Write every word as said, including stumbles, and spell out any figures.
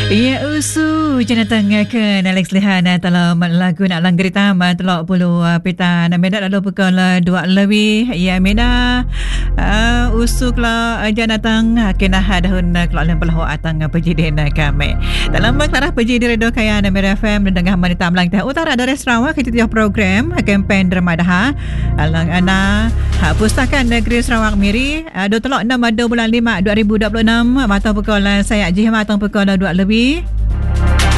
Ya usu jana tengah ke Alex Lihana dalam lagu nak langgeri tama telok puluh pita na medak lalu pukul dua lebih ya mena uh, usu kala jana tang kena hadahun kelak lem pelahu atang pejidin kami dalam maklarah pejidin redo kaya na Mera F M dan dengah manita Melang Teh Utara dari Sarawak kita tiap program kempen dermadaha alang ana ha Pustaka Negeri Sarawak Miri dua telok enam bulan lima dua ribu dua puluh enam matang pukul saya jih matang pukul dua lebih